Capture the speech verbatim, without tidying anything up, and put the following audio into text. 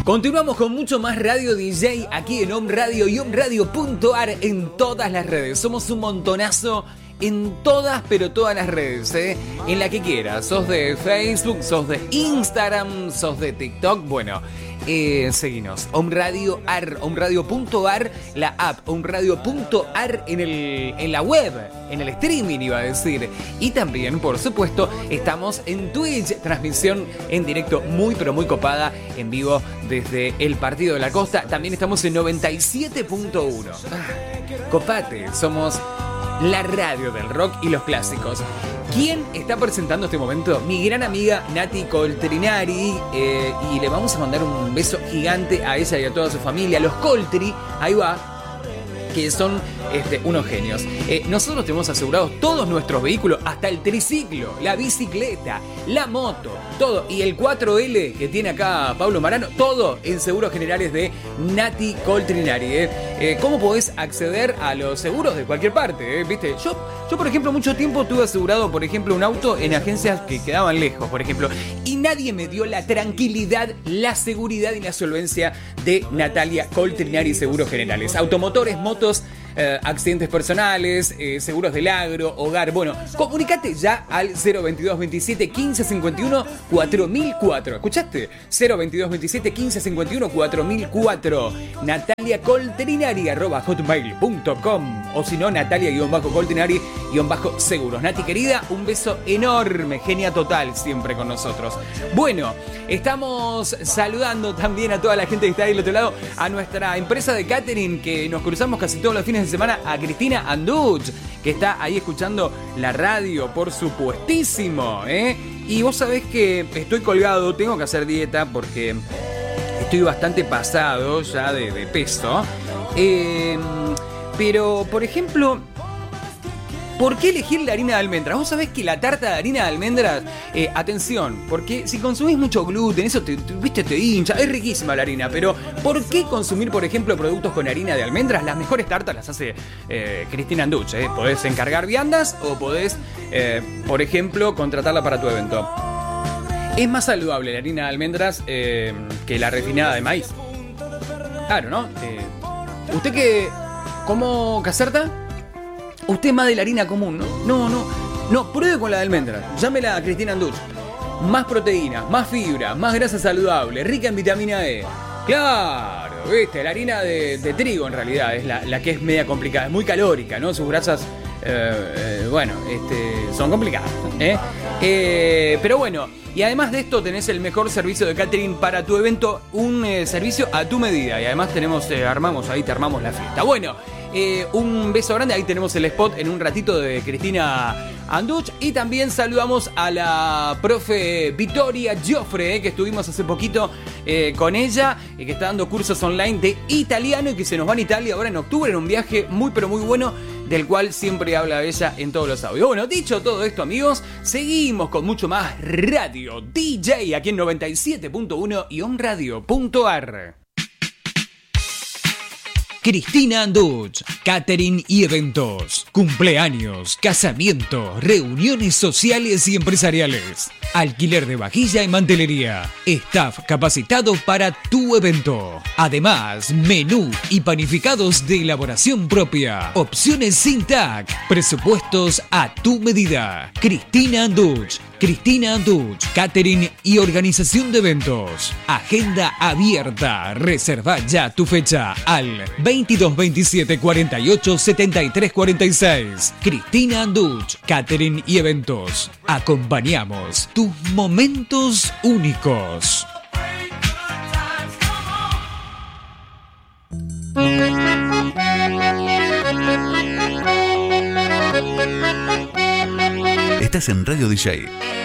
Continuamos con mucho más Radio D J aquí en Om Radio y om radio punto ar en todas las redes. Somos un montonazo en todas, pero todas las redes, ¿eh? En la que quieras. Sos de Facebook, sos de Instagram, sos de TikTok. Bueno, eh, seguinos. Om Radio Ar, om radio punto ar, la app, om radio punto ar en, el, en la web, en el streaming iba a decir. Y también, por supuesto, estamos en Twitch, transmisión en directo muy, pero muy copada, en vivo desde el Partido de la Costa. También estamos en noventa y siete punto uno. Ah, copate, somos la radio del rock y los clásicos. ¿Quién está presentando este momento? Mi gran amiga Nati Coltrinari, eh, y le vamos a mandar un beso gigante a ella y a toda su familia. Los Coltri, ahí va, que son este, unos genios. Eh, nosotros tenemos asegurados todos nuestros vehículos, hasta el triciclo, la bicicleta, la moto, todo. Y el cuatro L que tiene acá Pablo Marano, todo en Seguros Generales de Nati Coltrinari. Eh. Eh, ¿Cómo podés acceder a los seguros de cualquier parte? Eh? ¿Viste? Yo, yo, por ejemplo, mucho tiempo tuve asegurado, por ejemplo, un auto en agencias que quedaban lejos, por ejemplo. Y nadie me dio la tranquilidad, la seguridad y la solvencia de Natalia Coltrinari Seguros Generales. Automotores, motos, eh, accidentes personales, eh, seguros del agro, hogar. Bueno, comunicate ya al cero veintidós veintisiete quince cincuenta y uno cuatro mil cuatro. ¿Escuchaste? cero veintidós veintisiete quince cincuenta y uno cuatro mil cuatro. Natalia Coltrinari arroba hotmail punto com, o si no, Natalia-Coltrinari-seguros. Nati querida, un beso enorme, genia total siempre con nosotros. Bueno, estamos saludando también a toda la gente que está ahí del otro lado, a nuestra empresa de catering que nos cruzamos casi todos los fines de semana, a Cristina Anduch, que está ahí escuchando la radio, por supuestísimo, ¿eh? Y vos sabés que estoy colgado, tengo que hacer dieta porque estoy bastante pasado ya de, de peso. Eh, pero, por ejemplo, ¿por qué elegir la harina de almendras? Vos sabés que la tarta de harina de almendras, eh, atención, porque si consumís mucho gluten, eso te, te, viste, te hincha, es riquísima la harina, pero ¿por qué consumir, por ejemplo, productos con harina de almendras? Las mejores tartas las hace eh, Cristina Anduch, eh. Podés encargar viandas o podés, eh, por ejemplo, contratarla para tu evento. Es más saludable la harina de almendras eh, que la refinada de maíz. Claro, ¿no? Eh, ¿Usted qué? ¿Cómo caserta? Usted es más de la harina común, ¿no? No, no. No, pruebe con la de almendras. Llámela a Cristina Anduch. Más proteína, más fibra, más grasa saludable, rica en vitamina E. Claro, viste, la harina de, de trigo en realidad es la, la que es media complicada. Es muy calórica, ¿no? Sus grasas, eh, eh, bueno, este, son complicadas, ¿eh? Eh, pero bueno, y además de esto tenés el mejor servicio de catering para tu evento, un eh, servicio a tu medida. Y además tenemos, eh, armamos ahí, te armamos la fiesta. Bueno, eh, un beso grande, ahí tenemos el spot en un ratito de Cristina Anduch. Y también saludamos a la profe Vittoria Giofre, eh, que estuvimos hace poquito eh, con ella, eh, que está dando cursos online de italiano y que se nos va a Italia ahora en octubre en un viaje muy pero muy bueno, del cual siempre habla ella en todos los audios. Bueno, dicho todo esto, amigos, seguimos con mucho más Radio D J aquí en noventa y siete punto uno y om radio punto ar. Cristina Anduch, catering y eventos, cumpleaños, casamiento, reuniones sociales y empresariales, alquiler de vajilla y mantelería, staff capacitado para tu evento. Además, menú y panificados de elaboración propia, opciones sin tag, presupuestos a tu medida. Cristina Anduch, Cristina Anduch, catering y organización de eventos. Agenda abierta. Reserva ya tu fecha al veintidós veintisiete cuarenta y ocho setenta y tres cuarenta y seis. Cristina Anduch, catering y eventos. Acompañamos tus momentos únicos. Estás en Radio D J.